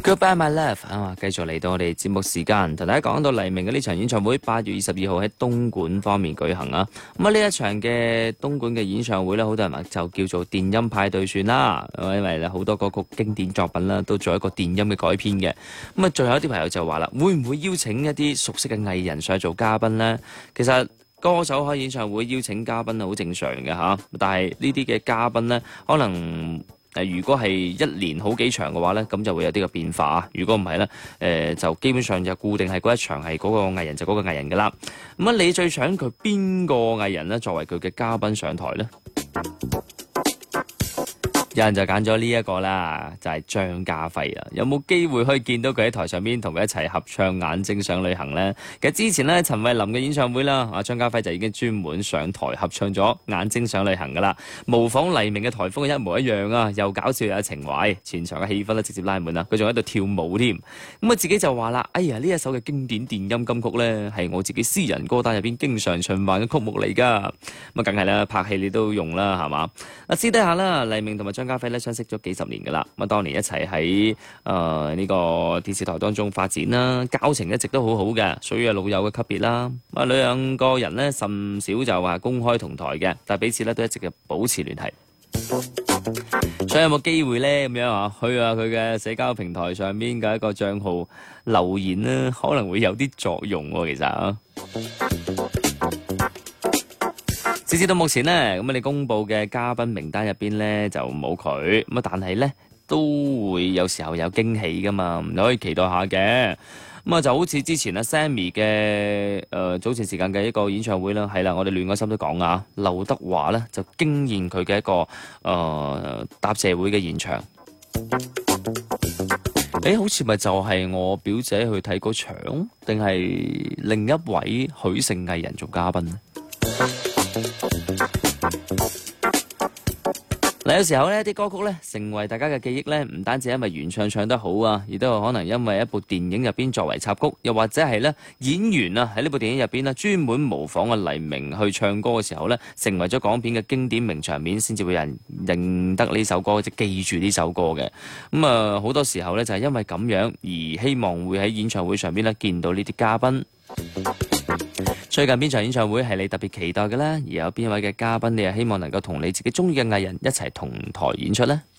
Goodbye My Love 繼續嚟到我哋節目時間，同大家講到黎明嘅呢場演唱會8月22號喺東莞方面舉行啊。咁呢一場嘅東莞嘅演唱會咧，好多人話就叫做電音派對算啦，因為好多歌曲經典作品啦都做一個電音嘅改編嘅。咁啊，最後一啲朋友就話啦，會唔會邀請一啲熟悉嘅藝人上去做嘉賓呢？其實歌手開演唱會邀請嘉賓係好正常嘅吓，但係呢啲嘅嘉賓呢，可能如果係一年好幾場嘅話咧，咁就會有啲嘅變化。如果唔係咧，就基本上就固定係嗰一場係嗰個藝人就嗰個藝人噶啦。咁啊，你最想佢邊個藝人咧作為佢嘅嘉賓上台咧？有人就揀咗呢一個啦，就係張家輝啦。有冇機會可以見到佢喺台上邊同佢一齊合唱《眼睛想旅行》呢？其實之前咧陳慧琳嘅演唱會啦，張家輝就已經專門上台合唱咗《眼睛想旅行》噶啦，模仿黎明嘅台風一模一樣啊，又搞笑又有情懷，全場嘅氣氛咧直接拉滿啦。佢仲喺度跳舞添，咁自己就話啦：哎呀，呢一首嘅經典電音金曲呢，係我自己私人歌單入邊經常循環嘅曲目嚟噶。咁梗係啦，拍戲你都用啦，係嘛？私底下啦，黎明同埋張家輝咧相識咗幾十年噶啦，咁當年一齊喺呢個電視台當中發展啦，交情一直都好好嘅，屬於係老友嘅級別啦。兩個人呢，甚少就話公開同台嘅，但係彼此咧都一直嘅保持聯繫。所以有冇機會呢？咁樣啊，去下佢嘅社交平台上面嘅一個賬號留言呢，可能會有啲作用喎，其實啊。直至到目前呢，咁你公布嘅嘉賓名單入邊呢，就冇佢，咁但係呢，都會有時候有驚喜噶嘛，你可以期待下嘅。咁就好似之前Sammy 嘅早前時間嘅一個演唱會啦，係啦，我哋亂個心都講啊，劉德華呢，就驚豔佢嘅一個答謝會嘅現場。好似咪就係我表姐去睇嗰場，定係另一位許姓藝人做嘉賓呢？有時候呢啲歌曲呢，成為大家嘅記憶呢，唔單止因為原唱唱得好啊，亦都有可能因為一部電影入邊作為插曲，又或者係呢演員啊喺呢部電影入邊呢專門模仿黎明去唱歌嘅時候呢，成為咗港片嘅經典名場面，先至會有人認得呢首歌，即記住呢首歌嘅。咁好多時候呢，就係因為咁樣而希望會喺演唱會上邊呢見到呢啲嘉賓。最近邊場演唱會係你特別期待嘅呢？而有邊位嘅嘉賓你係希望能夠同你自己中意嘅藝人一齊同台演出呢？